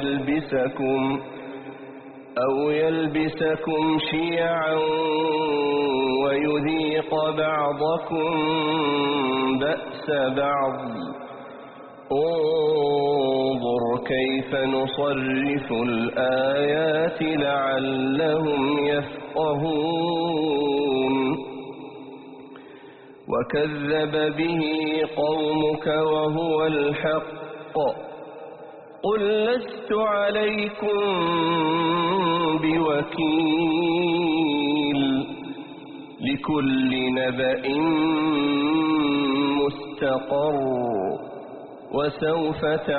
يلبسكم شيعا ويذيق بعضكم بأس بعض. انظر كيف نصرف الآيات لعلهم يفقهون. وكذب به قومك وهو الحق قل لست عليكم بوكيل لكل نبأ مستقر وسوف تعلمون.